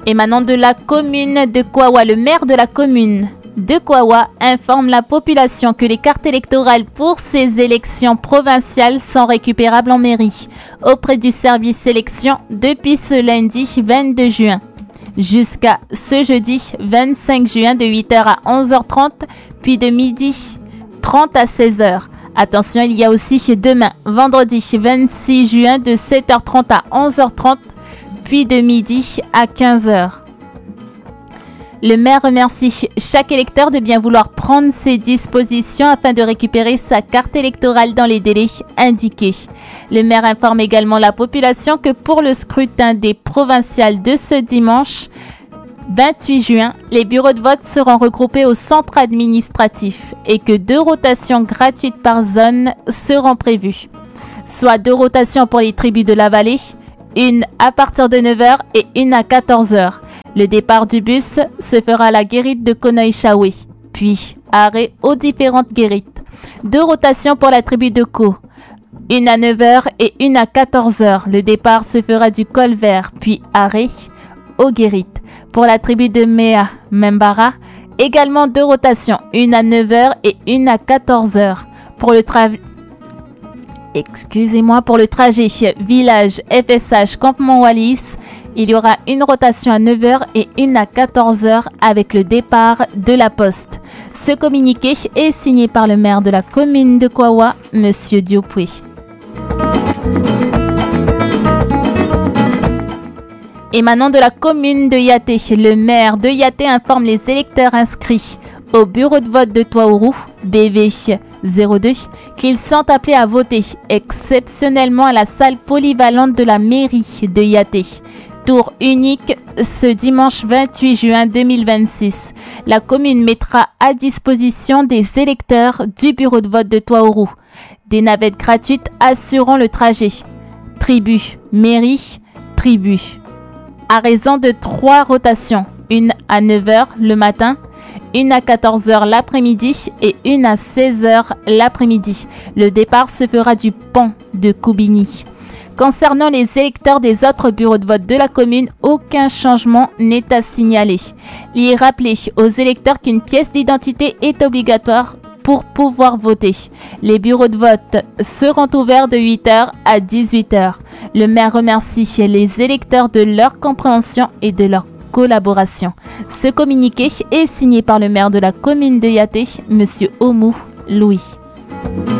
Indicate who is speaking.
Speaker 1: Émanant de la commune de Kouawa, le maire de la commune de Kouawa informe la population que les cartes électorales pour ces élections provinciales sont récupérables en mairie auprès du service élection depuis ce lundi 22 juin jusqu'à ce jeudi 25 juin de 8h à 11h30 puis de midi 30 à 16h. Attention, il y a aussi demain vendredi 26 juin de 7h30 à 11h30 puis de midi à 15h. Le maire remercie chaque électeur de bien vouloir prendre ses dispositions afin de récupérer sa carte électorale dans les délais indiqués. Le maire informe également la population que pour le scrutin des provinciales de ce dimanche 28 juin, les bureaux de vote seront regroupés au centre administratif et que 2 rotations gratuites par zone seront prévues. Soit 2 rotations pour les tribus de la vallée, une à partir de 9h et une à 14h. Le départ du bus se fera à la guérite de Konoïchaoué, puis arrêt aux différentes guérites. 2 rotations pour la tribu de Ko, une à 9h et une à 14h. Le départ se fera du col vert, puis arrêt aux guérites. Pour la tribu de Mea Membara, également 2 rotations, une à 9h et une à 14h. Pour le trajet village FSH Campement Wallis, il y aura une rotation à 9h et une à 14h avec le départ de la poste. Ce communiqué est signé par le maire de la commune de Kouawa, M. Diopoué. Émanant de la commune de Yaté, le maire de Yaté informe les électeurs inscrits au bureau de vote de Toaourou, BV 02, qu'ils sont appelés à voter exceptionnellement à la salle polyvalente de la mairie de Yaté. Tour unique ce dimanche 28 juin 2026. La commune mettra à disposition des électeurs du bureau de vote de Toaourou des navettes gratuites assurant le trajet. Tribu, mairie, tribu. À raison de 3 rotations, une à 9h le matin, une à 14h l'après-midi et une à 16h l'après-midi. Le départ se fera du pont de Koubini. Concernant les électeurs des autres bureaux de vote de la commune, aucun changement n'est à signaler. Il est rappelé aux électeurs qu'une pièce d'identité est obligatoire pour pouvoir voter. Les bureaux de vote seront ouverts de 8h à 18h. Le maire remercie les électeurs de leur compréhension et de leur collaboration. Ce communiqué est signé par le maire de la commune de Yaté, M. Oumou Louis.